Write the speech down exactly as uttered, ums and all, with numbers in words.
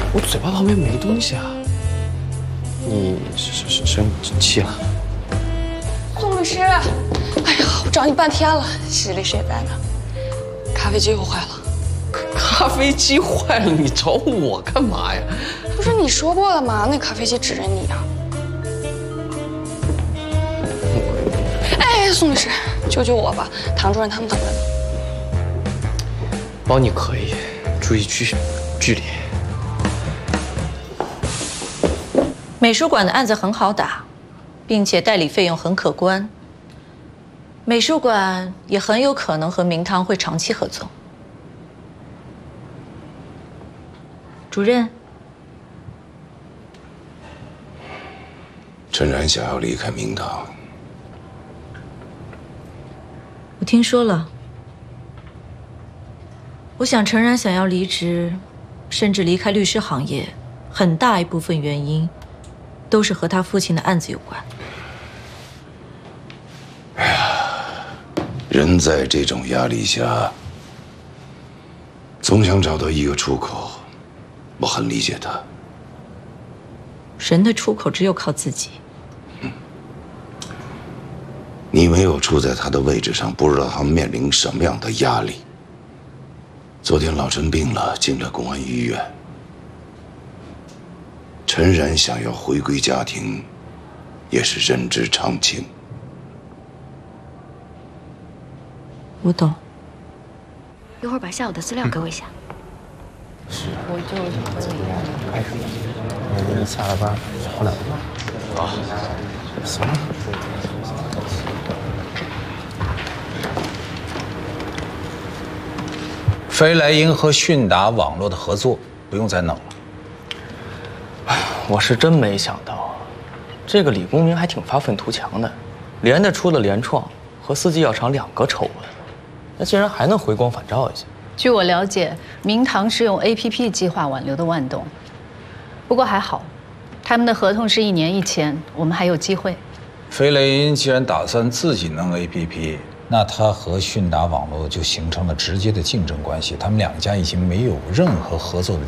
我嘴巴旁边没东西啊！你是是是生气了？ 宋律师，哎呀，我找你半天了，施律师也在呢。咖啡机又坏了。 咖啡机坏了，你找我干嘛呀？ 不是你说过了吗？那咖啡机指着你啊！哎，宋律师，救救我吧！唐主任他们等着呢。 帮你可以，注意距距离。 美术馆的案子很好打，并且代理费用很可观。美术馆也很有可能和明堂会长期合作。主任， 陈然想要离开明堂， 我听说了。我想陈然想要离职，甚至离开律师行业，很大一部分原因都是和他父亲的案子有关。 哎呀，人在这种压力下，总想找到一个出口。我很理解他。 人的出口只有靠自己。 嗯，你没有处在他的位置上，不知道他面临什么样的压力。昨天老陈病了，进了公安医院。陈然想要回归家庭，也是人之常情。 我懂。 一会儿把下午的资料给我一下。 是，我就是可以。开始，我给你下了班，好两天。好，行了。 飞来鹰和迅达网络的合作不用再弄了。 哎，我是真没想到，这个李公明还挺发愤图强的，连着出了联创和四季药厂两个丑闻，那竟然还能回光返照一下。 据我了解，明堂是用 A P P 计划挽留的万东，不过还好，他们的合同是一年一签，我们还有机会。 飞雷音既然打算自己弄 A P P， 那他和迅达网络就形成了直接的竞争关系，他们两家已经没有任何合作的